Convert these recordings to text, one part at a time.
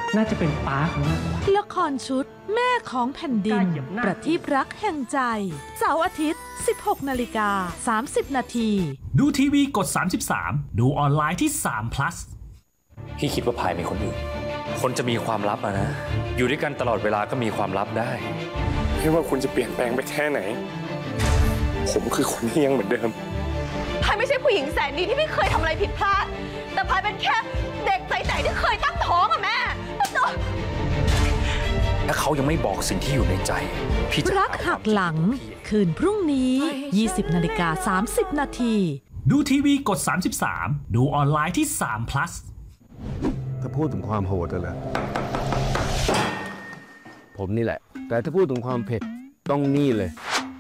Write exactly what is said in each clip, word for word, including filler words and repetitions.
น่าจะเป็นปาร์คมากกว่าละครชุดแม่ของแผ่นดิน ประทีปรักแห่งใจเสาร์อาทิตย์ สิบหกนาฬิกาสามสิบนาทีดูทีวีกดสามสิบสามดูออนไลน์ที่สาม plus พี่คิดว่าพายมีคนอื่นคนจะมีความลับอะนะ อยู่ด้วยกันตลอดเวลาก็มีความลับได้ไม่ว่าคุณจะเปลี่ยนแปลงไปแค่ไหนผมคือคนที่ยังเหมือนเดิมพายไม่ใช่ผู้หญิงแสนดีที่ไม่เคยทำอะไรผิดพลาดแต่พายเป็นแค่เด็กใสๆที่เคยตั้งท้องอะแม่ถ้าเขายังไม่บอกสิ่งที่อยู่ในใจพี่จะรักหักหลังคืนพรุ่งนี้ ยี่สิบนาฬิกาสามสิบนาทีดูทีวีกดสามสิบสามดูออนไลน์ที่สาม plus ถ้าพูดถึงความโหดเลยผมนี่แหละ แต่ถ้าพูดถึงความเผ็ดต้องนี่เลย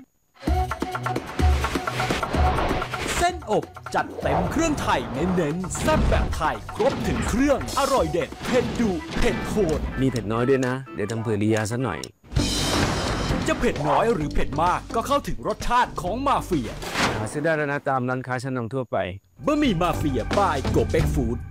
เส้นอกจัดเต็มเครื่องไทยเน้นๆแซ่บแบบไทยครบถึงเครื่องอร่อยเด็ดเผ็ดดุเผ็ดโหดมีเผ็ดน้อยด้วยนะ เดี๋ยวทำเผื่อลียาซะหน่อยจะเผ็ดน้อยหรือเผ็ดมากก็เข้าถึงรสชาติของมาเฟียหาซื้อได้แล้วนะตามร้านค้าชั้นนำทั่วไปบะหมี่มาเฟียบายโกเบ็กฟู้ด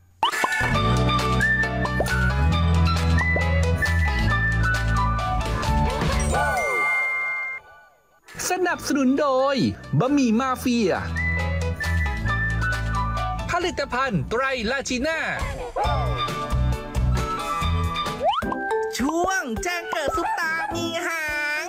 สนับสนุนโดยบะหมี่มาเฟียผลิตภัณฑ์ไตรลาจีน่าช่วงแจ้งเกิดซุปตามีหาง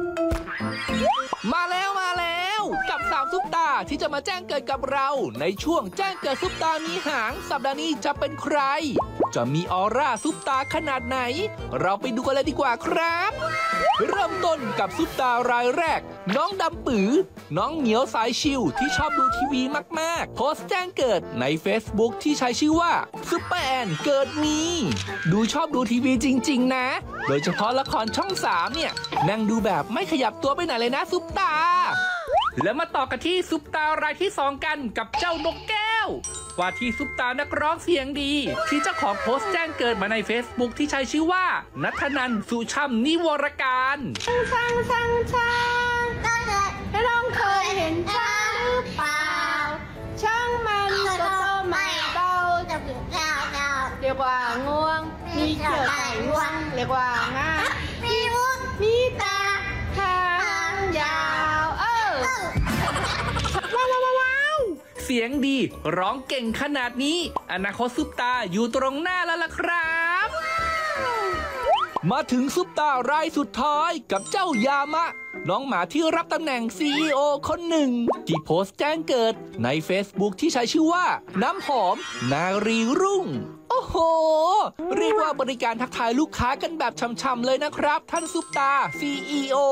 มาแล้วมาแล้วกับสามซุปตาที่จะมาแจ้งเกิดกับเราในช่วงแจ้งเกิดซุปตามีหางสัปดาห์นี้จะเป็นใครจะมีออร่าซุปตาขนาดไหนเราไปดูกันเลยดีกว่าครับเริ่มต้นกับซุปตารายแรกน้องดำปือน้องเหมียวสายชิลที่ชอบดูทีวีมากๆโพสต์แจ้งเกิดใน Facebook ที่ใช้ชื่อว่าซุปเปอร์แอนเกิดมีดูชอบดูทีวีจริงๆนะโดยเฉพาะละครช่องสามเนี่ยนั่งดูแบบไม่ขยับตัวไปไหนเลยนะซุปตาแล้วมาต่อกันที่ซุปตารายที่สองกันกับเจ้านกแก้วว่าที่ซุปตานักร้องเสียงดีที่เจ้าของโพสต์แจ้งเกิดมาใน Facebook ที่ใช้ชื่อว่าณัฐนันท์ สุช่ำนิวรการช่างช่างช่างไม่ต้องเคยเห็นช่างหรือเปล่าช่างมันก็โตไม่เบาจะเปลี่ยนดาวดาวเรียกว่าง่วงมีเขียวใส่ง่วงเรียกว่าง่ามีมุกมีตาทางยาวเออว้าวว้าวว้าวเสียงดีร้องเก่งขนาดนี้อนาคตซุปตาอยู่ตรงหน้าแล้วล่ะครับมาถึงซุปตารายสุดท้ายกับเจ้ายามะน้องหมาที่รับตำแหน่ง ซี อี โอ คนหนึ่งที่โพสต์แจ้งเกิดใน Facebook ที่ใช้ชื่อว่าน้ำหอมนารีรุ่งโอ้โหเรียกว่าบริการทักทายลูกค้ากันแบบช่ำๆเลยนะครับท่านซุปตา ซี อี โอ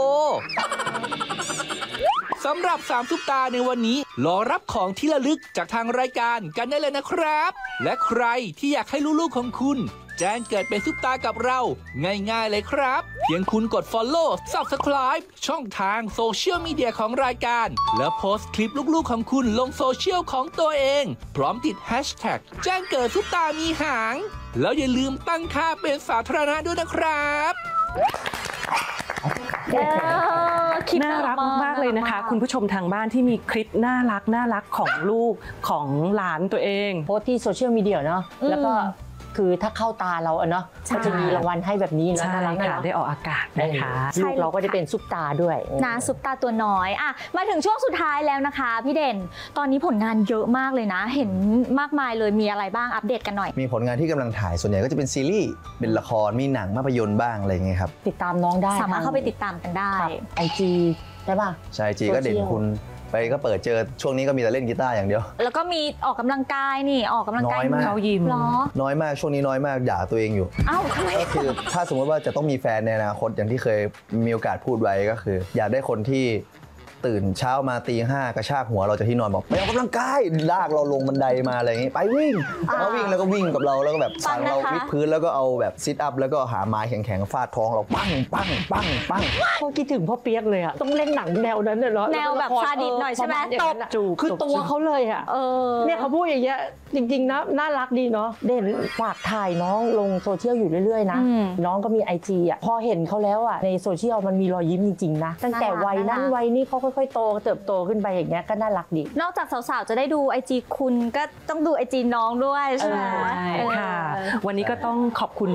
สำหรับสามซุปตาในวันนี้รอรับของที่ระลึกจากทางรายการกันได้เลยนะครับและใครที่อยากให้ลูกๆของคุณแจ้งเกิดเป็นซุปตากับเราง่ายๆเลยครับเพียงคุณกด Follow Subscribe ช่องทางโซเชียลมีเดียของรายการแล้วโพสต์คลิปลูกๆของคุณลงโซเชียลของตัวเองพร้อมติด แฮชแท็ก แจ้งเกิดซุปตามีหางแล้วอย่าลืมตั้งค่าเป็นสาธารณะด้วยนะครับน่ารักมากๆเลยนะคะคุณผู้ชมทางบ้านที่มีคลิปน่ารักน่ารักของลูกของหลานตัวเองโพสที่โซเชียลมีเดียเนาะแล้วก็คือถ้าเข้าตาเราเนาะก็จะมีรางวัลให้แบบนี้นะน่ารักค่ะได้ออกอากาศนะคะลูกเราก็ได้เป็นซุปตาด้วยนะซุปตาตัวน้อยอ่ะมาถึงช่วงสุดท้ายแล้วนะคะพี่เด่นตอนนี้ผลงานเยอะมากเลยนะเห็นมากมายเลยมีอะไรบ้างอัปเดตกันหน่อยมีผลงานที่กำลังถ่ายส่วนใหญ่ก็จะเป็นซีรีส์เป็นละครมีหนังภาพยนตร์บ้างอะไรอย่างเงี้ยครับติดตามน้องได้สามารถเข้าไปติดตามกันได้ไอจีใช่ป่ะใช่จีก็เด่นคุณไปก็เปิดเจอช่วงนี้ก็มีแต่เล่นกีตาร์อย่างเดียวแล้วก็มีออกกำลังกายนี่ออกกำลังกายเขายิมน้อยมากช่วงนี้น้อยมากด่าตัวเองอยู่อ้าวทำไมก็คือถ้าสมมติว่าจะต้องมีแฟนในอนาคตอย่างที่เคยมีโอกาสพูดไว้ก็คืออยากได้คนที่ตื่นเช้ามาตีห้ากระชากหัวเราจะที่นอนบอกไปออกกำลังกายลากเราลงบันไดมาอะไรอย่างงี้ไปวิ่งแล้ววิ่งแล้วก็วิ่งกับเราแล้วก็แบบสั่งเราวิดพื้นแล้วก็เอาแบบซิทอัพแล้วก็หาไม้แข็งๆฟาดท้องเราปั้งปั้งปั้งปั้งพอคิดถึงพ่อเปี๊ยกเลยอะต้องเล่นหนังแนวนั้นเลยเนาะแนวแบบซาดิสหน่อยใช่ไหมตบจูบคือตัวเขาเลยอะเนี่ยเขาพูดอย่างเงี้ยจริงๆนะน่ารักดีเนาะเด่นฝากถ่ายน้องลงโซเชียลอยู่เรื่อยๆนะน้องก็มี ไอ จี อ่ะพอเห็นเขาแล้วอ่ะในโซเชียลมันมีรอยยิ้มจริงๆนะตั้งแต่วัยนั้นวัยนี้เขาค่อยๆโตเติบโตขึ้นไปอย่างเงี้ยก็น่ารักดีนอกจากสาวๆจะได้ดู ไอ จี คุณก็ต้องดู ไอ จี น้องด้วยใช่ไหมค่ะวันนี้ก็ต้องขอบคุณ